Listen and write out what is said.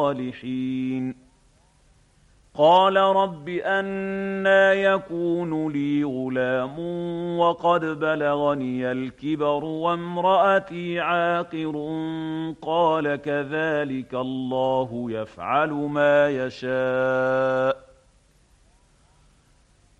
الصالحين قال رب أنى يكون لي غلام وقد بلغني الكبر وامرأتي عاقر قال كذلك الله يفعل ما يشاء